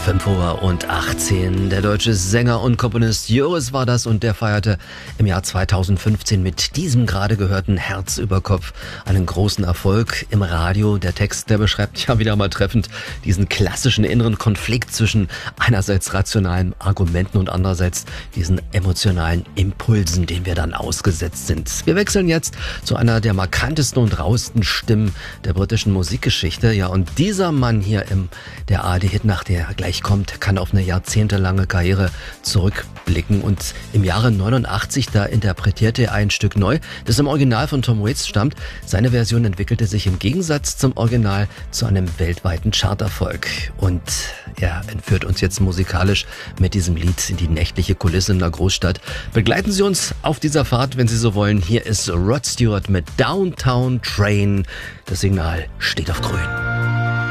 5:18 Uhr. Der deutsche Sänger und Komponist Joris war das und der feierte im Jahr 2015 mit diesem gerade gehörten Herz über Kopf einen großen Erfolg im Radio. Der Text, der beschreibt ja wieder mal treffend diesen klassischen inneren Konflikt zwischen einerseits rationalen Argumenten und andererseits diesen emotionalen Impulsen, denen wir dann ausgesetzt sind. Wir wechseln jetzt zu einer der markantesten und rauesten Stimmen der britischen Musikgeschichte. Ja, und dieser Mann hier der ARD-Hitnacht, der gleich kommt, kann auf eine jahrzehntelange Karriere zurückblicken und im Jahre 89, da interpretierte er ein Stück neu, das im Original von Tom Waits stammt. Seine Version entwickelte sich im Gegensatz zum Original zu einem weltweiten Charterfolg und er entführt uns jetzt musikalisch mit diesem Lied in die nächtliche Kulisse in der Großstadt. Begleiten Sie uns auf dieser Fahrt, wenn Sie so wollen. Hier ist Rod Stewart mit Downtown Train. Das Signal steht auf grün.